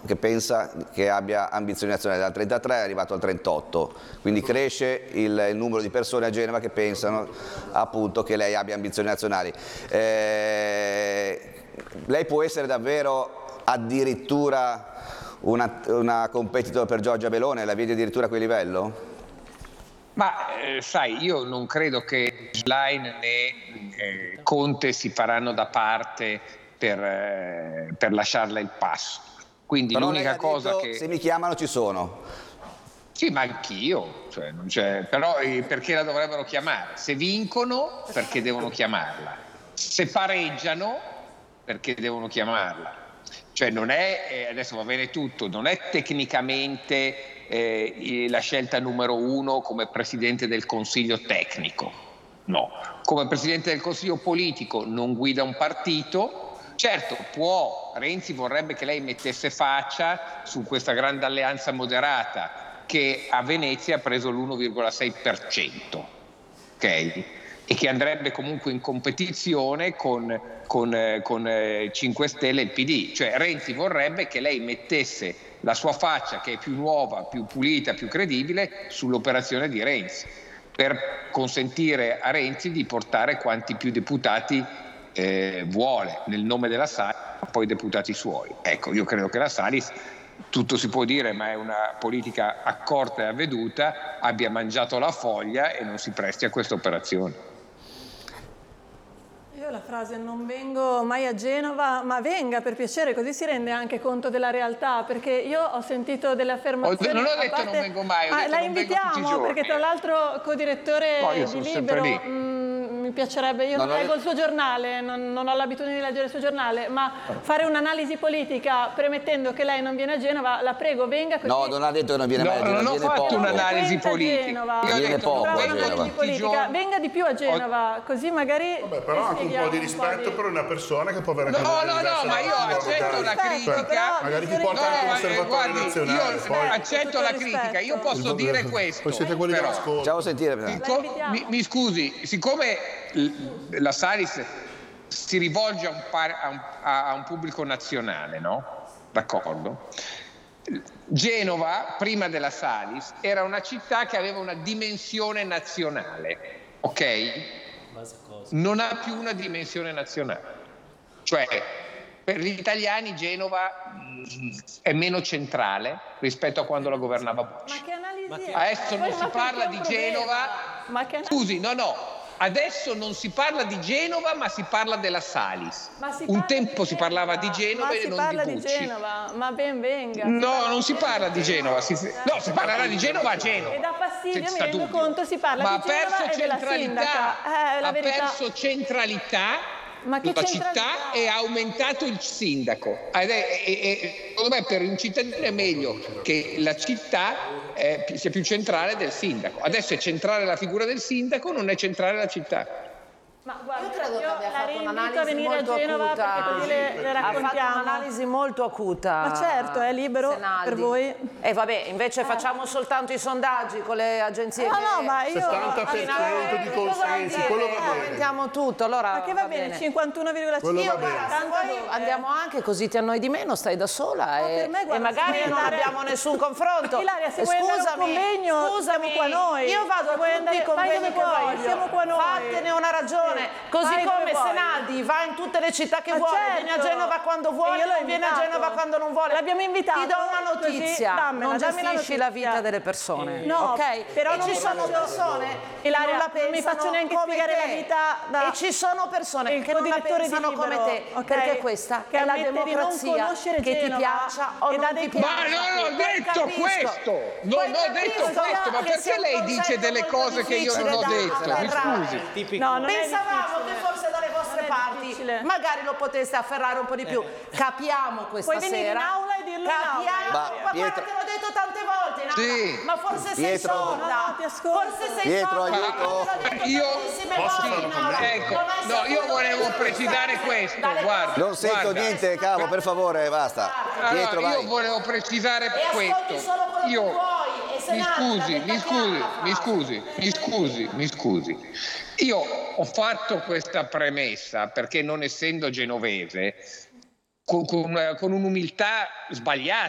che pensa che abbia ambizioni nazionali, dal 33 è arrivato al 38, quindi cresce il numero di persone a Genova che pensano appunto che lei abbia ambizioni nazionali. Lei può essere davvero addirittura una competitor per Giorgia Meloni? La vedi addirittura a quel livello? Ma sai, io non credo che Schlein né Conte si faranno da parte per lasciarle il passo. Quindi però l'unica cosa detto, che... se mi chiamano ci sono. Sì, ma anch'io, cioè, non c'è... però perché la dovrebbero chiamare? Se vincono, perché devono chiamarla? Se pareggiano, perché devono chiamarla? Cioè non è, adesso va bene tutto, non è tecnicamente la scelta numero uno come Presidente del Consiglio tecnico, no. Come Presidente del Consiglio politico non guida un partito. Certo, Renzi vorrebbe che lei mettesse faccia su questa grande alleanza moderata che a Venezia ha preso l'1,6%, ok? E che andrebbe comunque in competizione con 5 Stelle e il PD. Cioè Renzi vorrebbe che lei mettesse la sua faccia, che è più nuova, più pulita, più credibile, sull'operazione di Renzi, per consentire a Renzi di portare quanti più deputati vuole nel nome della Salis, poi deputati suoi. Ecco, io credo che la Salis, tutto si può dire, ma è una politica accorta e avveduta, abbia mangiato la foglia e non si presti a questa operazione. Io la frase "non vengo mai a Genova", ma venga per piacere, così si rende anche conto della realtà, perché io ho sentito delle affermazioni... Non ho detto non vengo mai, ho detto la non vengo tutti i invitiamo, giorni. perché tra l'altro co-direttore di Libero... mi piacerebbe, io non leggo il suo giornale, non ho l'abitudine di leggere il suo giornale, ma fare un'analisi politica premettendo che lei non viene a Genova, la prego venga così. No, non ha detto che non viene mai a Genova, non ho fatto un'analisi politica. Io viene poco a Genova. Venga di più a Genova, così magari... Vabbè, però anche un po' di rispetto per una persona che può avere anche ma io accetto la critica. Magari ti porta anche l'osservatorio nazionale. Io accetto la critica, io posso dire questo. Poi siete quelli dell'ascolto. Facciamo sentire. Mi scusi, siccome la Salis si rivolge a un pubblico nazionale, no? D'accordo? Genova, prima della Salis, era una città che aveva una dimensione nazionale, ok? Non ha più una dimensione nazionale. Cioè, per gli italiani Genova è meno centrale rispetto a quando la governava Bush. Ma che analisi è? Adesso non si parla di Genova. Scusi, no. Adesso non si parla di Genova, ma si parla della Salis. Un tempo si parlava di Genova e non di Bucci. Ma si parla di Genova, ma ben venga. No, non si parla di Genova. Si parlerà di Genova a Genova. E dà fastidio, mi rendo conto, si parla di Genova e della sindaca. Ha perso centralità. La città e ha aumentato il sindaco. Secondo me per un cittadino è meglio che la città sia più centrale del sindaco. Adesso è centrale la figura del sindaco, non è centrale la città. Ma guarda, io credo che abbia fatto un'analisi a venire molto a Genova acuta. Perché così le raccontiamo. Ha fatto un'analisi molto acuta. Ma certo, è libero Senaldi. per voi. E vabbè, invece facciamo soltanto i sondaggi con le agenzie. No, ma io 70% di consensi, quello va bene. Aumentiamo tutto, allora ma che va bene, 51,5. Quello va bene. Poi andiamo anche così ti annoi di meno, stai da sola per me, guarda, e magari non abbiamo nessun confronto. Ilaria, se vuoi andare a un convegno, siamo qua noi. Io vado a tutti i convegni che voglio. Siamo qua noi. Fattene una ragione. Così come Senaldi va in tutte le città che vuole, viene a Genova quando vuole, non viene a Genova quando non vuole. L'abbiamo invitato. Ti do una notizia, non gestisci la vita delle persone, no, ok? Però e ci sono persone Ilaria, non la non mi faccio neanche spiegare la vita e ci sono persone che non la pensano come te, perché questa è la democrazia, che ti piaccia o non ti piaccia. Ma non ho detto questo! Non ho detto questo, ma perché lei dice delle cose che io non ho detto? Mi scusi. Pensavamo che forse dalle vostre parti magari lo poteste afferrare un po' di più. Capiamo questa sera. Puoi venire in aula e dirlo Capiamo, guarda che l'ho detto tante volte in aula, sì. Ma forse sei sorda. Forse sei Pietro, sorda. aiuto. Io volevo precisare questo, guarda. Non sento niente, cavo, per favore, basta. Pietro, vai. Io volevo precisare questo. Mi scusi. Io ho fatto questa premessa perché non essendo genovese, con un'umiltà sbagliata,